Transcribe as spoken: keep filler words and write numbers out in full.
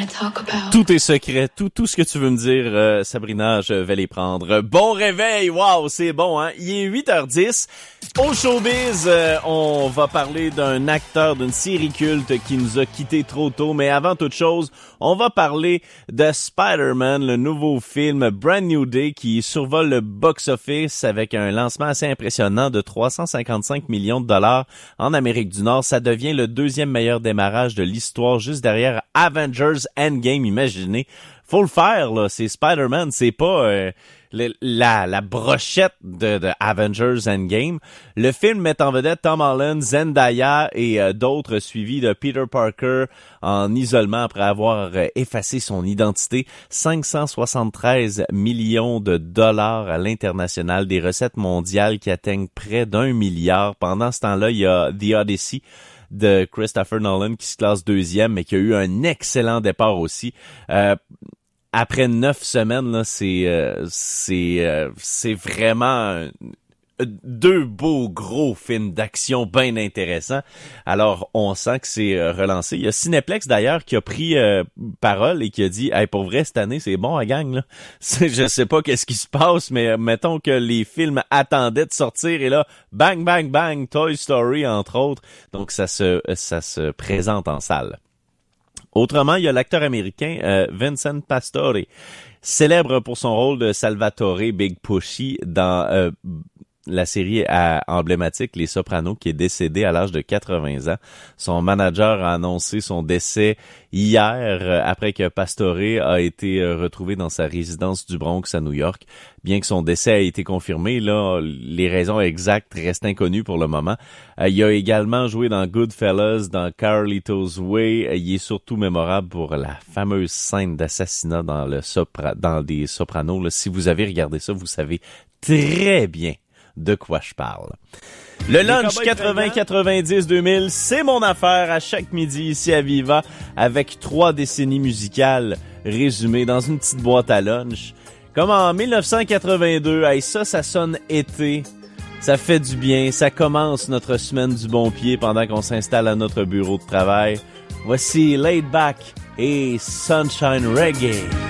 Tout est secret, tout tout ce que tu veux me dire, euh, Sabrina, je vais les prendre. Bon réveil, wow, c'est bon, hein. Il est huit heures dix. Au showbiz, euh, on va parler d'un acteur d'une série culte qui nous a quittés trop tôt, mais avant toute chose, on va parler de Spider-Man, le nouveau film Brand New Day qui survole le box-office avec un lancement assez impressionnant de trois cent cinquante-cinq millions de dollars en Amérique du Nord. Ça devient le deuxième meilleur démarrage de l'histoire, juste derrière Avengers Endgame, imaginez. Faut le faire, là. C'est Spider-Man, c'est pas euh, le, la, la brochette de, de Avengers Endgame. Le film met en vedette Tom Holland, Zendaya et euh, d'autres, suivis de Peter Parker en isolement après avoir euh, effacé son identité. cinq cent soixante-treize millions de dollars à l'international, des recettes mondiales qui atteignent près d'un milliard. Pendant ce temps-là, il y a The Odyssey de Christopher Nolan qui se classe deuxième, mais qui a eu un excellent départ aussi. Euh, après neuf semaines, là, c'est euh, c'est euh, c'est vraiment euh, deux beaux gros films d'action bien intéressants. Alors, on sent que c'est euh, relancé. Il y a Cineplex d'ailleurs qui a pris euh, parole et qui a dit hey, pour vrai cette année, c'est bon à gang là. C'est, je sais pas qu'est-ce qui se passe, mais euh, mettons que les films attendaient de sortir et là, bang bang bang, Toy Story entre autres. Donc ça se ça se présente en salle. Autrement, il y a l'acteur américain euh, Vincent Pastore, célèbre pour son rôle de Salvatore Big Pushy dans euh, la série à, emblématique Les Sopranos, qui est décédé à l'âge de quatre-vingts ans. Son manager a annoncé son décès hier euh, après que Pastore a été euh, retrouvé dans sa résidence du Bronx à New York. Bien que son décès ait été confirmé, là, les raisons exactes restent inconnues pour le moment. Euh, il a également joué dans Goodfellas, dans Carlito's Way. Il est surtout mémorable pour la fameuse scène d'assassinat dans le sopra- dans des Sopranos. Là, si vous avez regardé ça, vous savez très bien de quoi je parle. Le lunch quatre-vingts quatre-vingt-dix deux mille, c'est mon affaire à chaque midi ici à Viva avec trois décennies musicales résumées dans une petite boîte à lunch. Comme en dix-neuf cent quatre-vingt-deux, hey, ça, ça sonne été. Ça fait du bien. Ça commence notre semaine du bon pied pendant qu'on s'installe à notre bureau de travail. Voici Laid Back et Sunshine Reggae.